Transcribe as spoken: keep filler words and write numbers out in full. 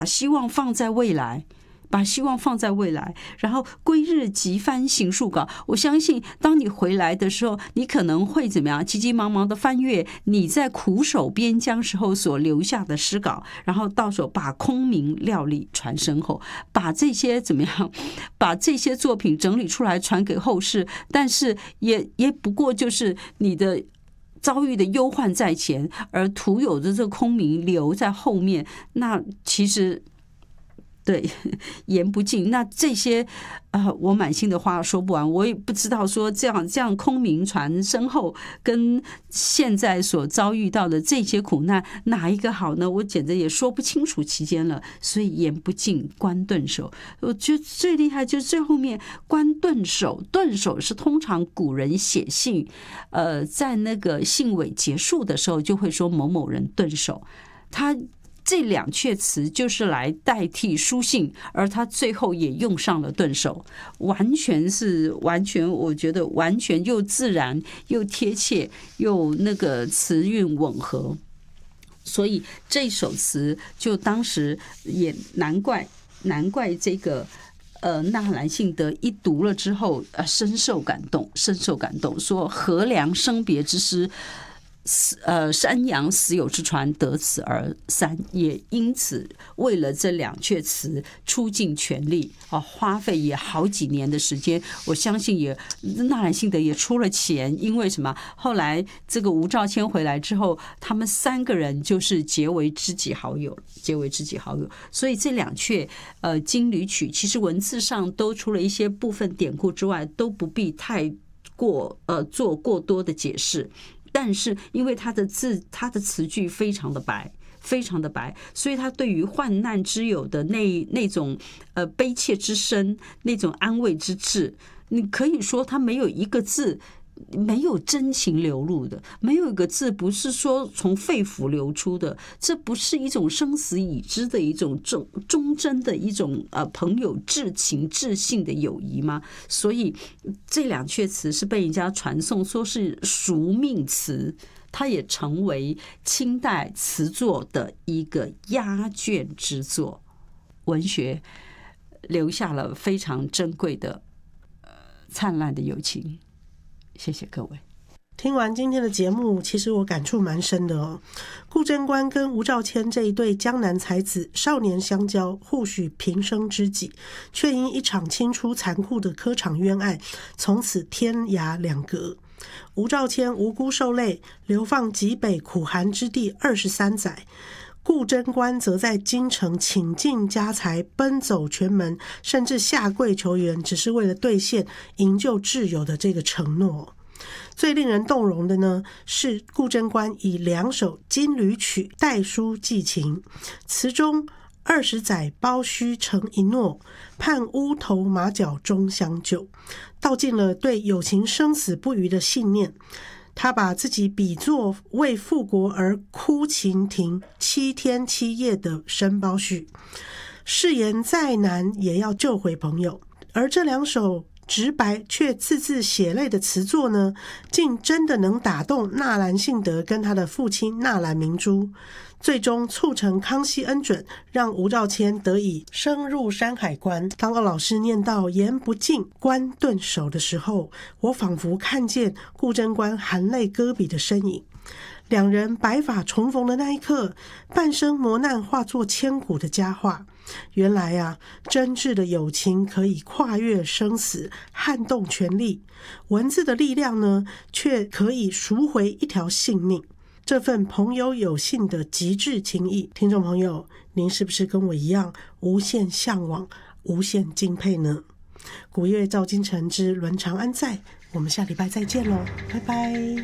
希望放在未来。把希望放在未来，然后归日即翻行数稿。我相信，当你回来的时候，你可能会怎么样？急急忙忙的翻阅你在苦守边疆时候所留下的诗稿，然后到时候把空明料理传身后，把这些怎么样？把这些作品整理出来传给后世。但是也也不过就是你的遭遇的忧患在前，而徒有的这个空明留在后面。那其实。对，言不尽。那这些，呃，我满心的话说不完，我也不知道说这样这样空明传身后，跟现在所遭遇到的这些苦难哪一个好呢？我简直也说不清楚其间了。所以言不尽，关顿首。我觉得最厉害就是最后面关顿首。顿首是通常古人写信，呃，在那个信尾结束的时候就会说某某人顿首，他。这两阙词就是来代替书信，而他最后也用上了顿首，完全是完全，我觉得完全又自然又贴切又那个词韵吻合，所以这首词就当时也难怪难怪这个。呃，纳兰性德一读了之后，呃，深受感动，深受感动，说何良生别之诗。呃，山阳死有之传得此而三，也因此为了这两阙词出尽全力啊，花费也好几年的时间。我相信也纳兰性德也出了钱，因为什么？后来这个吴兆谦回来之后，他们三个人就是结为知己好友，结为知己好友。所以这两阙呃金缕曲，其实文字上都除了一些部分典故之外，都不必太过呃做过多的解释。但是因为他的字，他的词句非常的白，非常的白，所以他对于患难之友的那那种呃悲切之深，那种安慰之至，你可以说他没有一个字没有真情流露的，没有一个字不是说从肺腑流出的。这不是一种生死已知的一种忠忠贞的一种呃朋友至情至性的友谊吗？所以这两阙词是被人家传颂说是赎命词，它也成为清代词作的一个压卷之作，文学留下了非常珍贵的、呃、灿烂的友情。谢谢各位。 听完今天的节目，其实我感触蛮深的哦。顾贞观跟吴兆谦这一对江南才子少年相交，互许平生知己，却因一场清出残酷的科场冤案，从此天涯两隔。吴兆谦无辜受累，流放极北苦寒之地二十三载。顾贞观则在京城倾尽家财，奔走全门，甚至下跪求援，只是为了兑现营救挚友的这个承诺。最令人动容的呢，是顾贞观以两首金缕曲代书寄情，词中二十载包须成一诺，盼乌头马脚终相救，道尽了对友情生死不渝的信念。他把自己比作为复国而哭秦庭七天七夜的申包胥，誓言再难也要救回朋友。而这两首直白却字字血泪的词作呢，竟真的能打动纳兰性德跟他的父亲纳兰明珠，最终促成康熙恩准，让吴兆谦得以升入山海关。当二老师念到言不尽关顿首的时候，我仿佛看见顾贞观含泪搁笔的身影。两人白发重逢的那一刻，半生磨难化作千古的佳话。原来啊，真挚的友情可以跨越生死，撼动权力；文字的力量呢，却可以赎回一条性命。这份朋友有信的极致情谊，听众朋友，您是不是跟我一样无限向往、无限敬佩呢？古月照今晨之伦常安在，我们下礼拜再见喽，拜拜。